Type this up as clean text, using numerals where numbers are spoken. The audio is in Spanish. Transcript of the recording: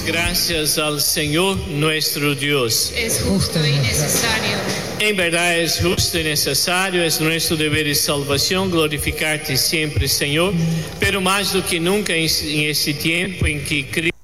gracias al Señor nuestro Dios. Es justo y necesario. En verdad es justo y necesario, es nuestro deber y salvación glorificarte siempre, Señor, pero más do que nunca en este tiempo en que Cristo